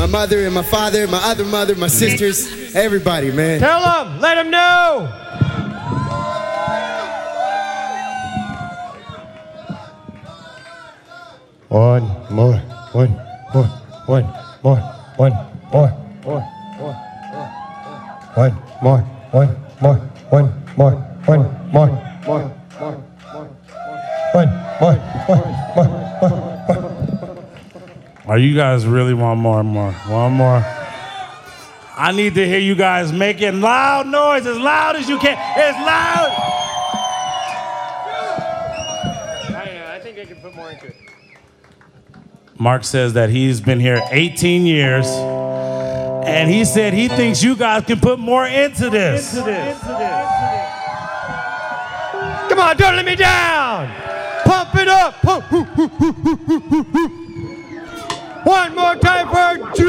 my mother and my father, my other mother, my sisters, everybody, man. Tell them, let them know. One more. Oh, you guys really want more and more? One more. I need to hear you guys making loud noise, as loud as you can. As loud. I think I can put more into it. Mark says that he's been here 18 years, and he said he thinks you guys can put more into this. Come on, don't let me down. Pump it up. One more time for